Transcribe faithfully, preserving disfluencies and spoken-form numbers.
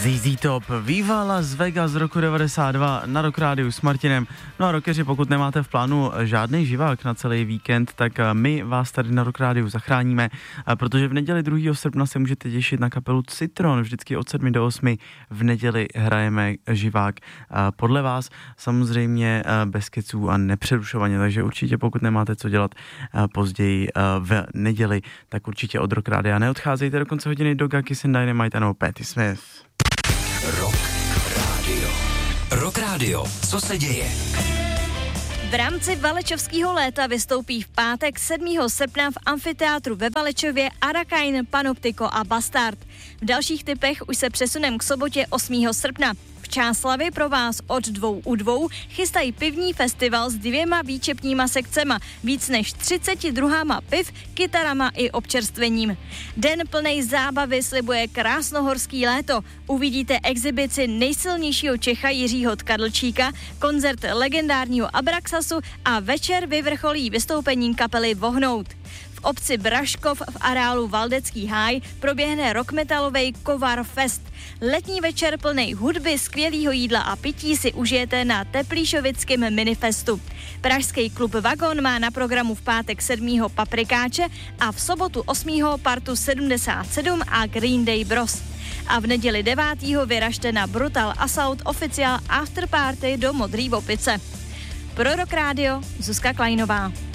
Z Z Top, Viva Las Vegas z roku devadesát dva na Rock Rádiu s Martinem. No a rockeři, pokud nemáte v plánu žádný živák na celý víkend, tak my vás tady na Rock Rádiu zachráníme, protože v neděli druhého srpna se můžete těšit na kapelu Citron. Vždycky od sedmi do osmi v neděli hrajeme živák podle vás, samozřejmě bez keců a nepřerušovaně, takže určitě pokud nemáte co dělat později v neděli, tak určitě od Rock Rádia neodcházejte do konce hodiny do Kiss and Dynamite nebo Patti Smith. Rock Radio. Rock Radio. Co se děje? V rámci Valečovského léta vystoupí v pátek sedmého srpna v amfiteátru ve Valečově Arakain, Panoptiko a Bastard. V dalších typech už se přesunem k sobotě osmého srpna. V Čáslavi pro vás od dvou u dvou chystají pivní festival s dvěma výčepníma sekcema, víc než třiceti druhama piv, kytarama i občerstvením. Den plnej zábavy slibuje krásnohorský léto. Uvidíte exibici nejsilnějšího Čecha Jiřího Tkadlčíka, koncert legendárního Abraxasu a večer vyvrcholí vystoupením kapely Vohnout. V obci Braškov v areálu Valdecký háj proběhne rockmetalovej Kovar Fest. Letní večer plnej hudby, skvělýho jídla a pití si užijete na Teplíšovickém minifestu. Pražský klub Vagon má na programu v pátek sedmého Paprikáče a v sobotu osmého Partu sedmdesát sedm a Green Day Bros. A v neděli devátého vyražte na Brutal Assault Official Afterparty do Modrý Opice. Pro Rock Radio Zuzka Klajnová.